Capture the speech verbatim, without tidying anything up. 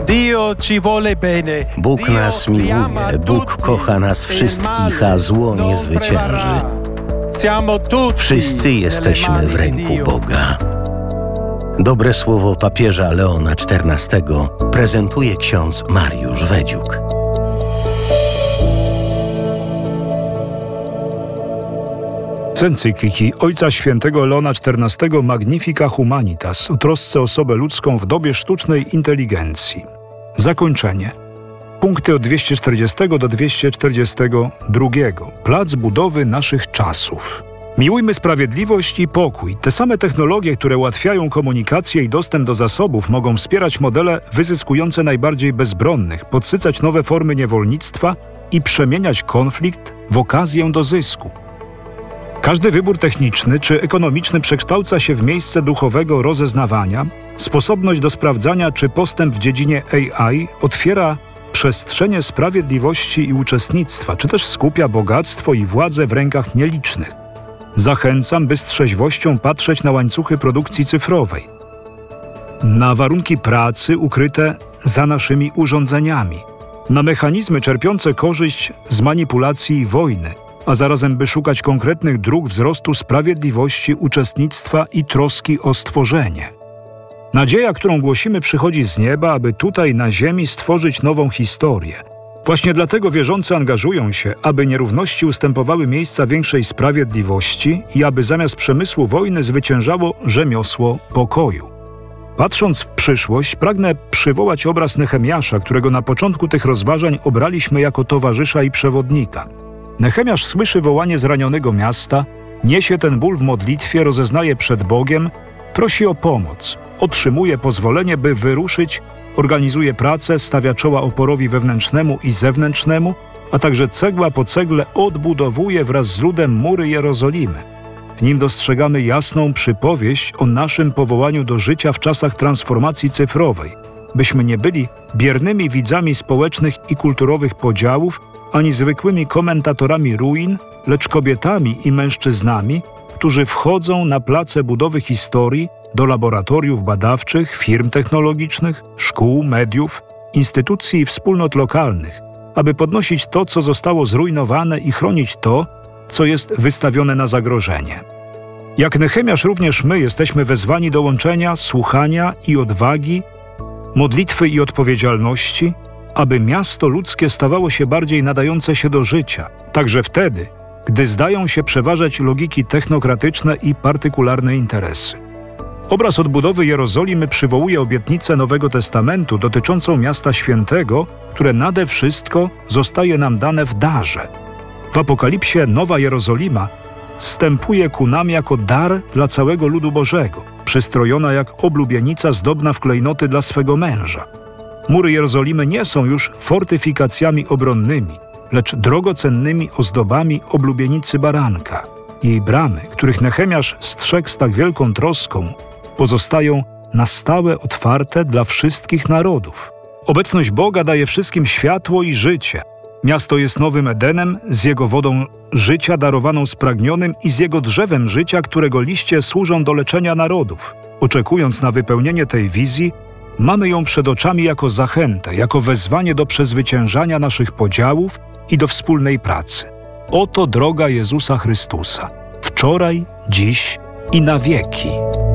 Bóg nas miłuje, Bóg kocha nas wszystkich, a zło nie zwycięży. Wszyscy jesteśmy w ręku Boga. Dobre słowo papieża Leona czternastego prezentuje ksiądz Mariusz Wedziuk. Z encykliki Ojca Świętego Leona czternastego Magnifica Humanitas o trosce o osobę ludzką w dobie sztucznej inteligencji. Zakończenie. Punkty od dwieście czterdziestego do dwieście czterdziestego drugiego. Plac budowy naszych czasów. Miłujmy sprawiedliwość i pokój. Te same technologie, które ułatwiają komunikację i dostęp do zasobów, mogą wspierać modele wyzyskujące najbardziej bezbronnych, podsycać nowe formy niewolnictwa i przemieniać konflikt w okazję do zysku. Każdy wybór techniczny czy ekonomiczny przekształca się w miejsce duchowego rozeznawania. Sposobność do sprawdzania, czy postęp w dziedzinie A I otwiera przestrzenie sprawiedliwości i uczestnictwa, czy też skupia bogactwo i władzę w rękach nielicznych. Zachęcam, by z trzeźwością patrzeć na łańcuchy produkcji cyfrowej, na warunki pracy ukryte za naszymi urządzeniami, na mechanizmy czerpiące korzyść z manipulacji i wojny, a zarazem by szukać konkretnych dróg wzrostu sprawiedliwości, uczestnictwa i troski o stworzenie. Nadzieja, którą głosimy, przychodzi z nieba, aby tutaj na ziemi stworzyć nową historię. Właśnie dlatego wierzący angażują się, aby nierówności ustępowały miejsca większej sprawiedliwości i aby zamiast przemysłu wojny zwyciężało rzemiosło pokoju. Patrząc w przyszłość, pragnę przywołać obraz Nehemiasza, którego na początku tych rozważań obraliśmy jako towarzysza i przewodnika. Nehemiasz słyszy wołanie zranionego miasta, niesie ten ból w modlitwie, rozeznaje przed Bogiem, prosi o pomoc, otrzymuje pozwolenie, by wyruszyć, organizuje pracę, stawia czoła oporowi wewnętrznemu i zewnętrznemu, a także cegła po cegle odbudowuje wraz z ludem mury Jerozolimy. W nim dostrzegamy jasną przypowieść o naszym powołaniu do życia w czasach transformacji cyfrowej, byśmy nie byli biernymi widzami społecznych i kulturowych podziałów, ani zwykłymi komentatorami ruin, lecz kobietami i mężczyznami, którzy wchodzą na place budowy historii, do laboratoriów badawczych, firm technologicznych, szkół, mediów, instytucji i wspólnot lokalnych, aby podnosić to, co zostało zrujnowane i chronić to, co jest wystawione na zagrożenie. Jak Nehemiasz, również my jesteśmy wezwani do łączenia, słuchania i odwagi, modlitwy i odpowiedzialności, aby miasto ludzkie stawało się bardziej nadające się do życia, także wtedy, gdy zdają się przeważać logiki technokratyczne i partykularne interesy. Obraz odbudowy Jerozolimy przywołuje obietnicę Nowego Testamentu dotyczącą miasta świętego, które nade wszystko zostaje nam dane w darze. W Apokalipsie Nowa Jerozolima wstępuje ku nam jako dar dla całego ludu Bożego, przystrojona jak oblubienica zdobna w klejnoty dla swego męża. Mury Jerozolimy nie są już fortyfikacjami obronnymi, lecz drogocennymi ozdobami oblubienicy baranka. Jej bramy, których Nehemiasz strzegł z tak wielką troską, pozostają na stałe otwarte dla wszystkich narodów. Obecność Boga daje wszystkim światło i życie. Miasto jest nowym Edenem z jego wodą życia darowaną spragnionym i z jego drzewem życia, którego liście służą do leczenia narodów. Oczekując na wypełnienie tej wizji, mamy ją przed oczami jako zachętę, jako wezwanie do przezwyciężania naszych podziałów i do wspólnej pracy. Oto droga Jezusa Chrystusa. Wczoraj, dziś i na wieki.